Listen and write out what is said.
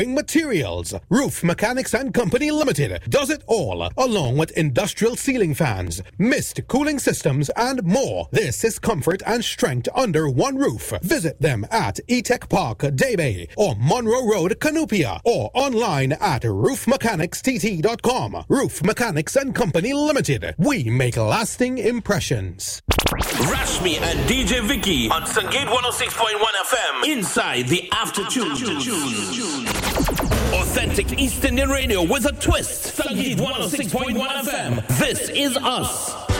Materials. Roof Mechanics and Company Limited does it all, along with industrial ceiling fans, mist cooling systems, and more. This is comfort and strength under one roof. Visit them at E-Tech Park, Daybay, or Monroe Road, Canupia, or online at roofmechanicstt.com. Roof Mechanics and Company Limited. We make lasting impressions. Rashmi and DJ Vicky on Sangeet 106.1 FM inside the After Tune. Authentic East Indian radio with a twist. Sangeet 106.1 FM. This is us.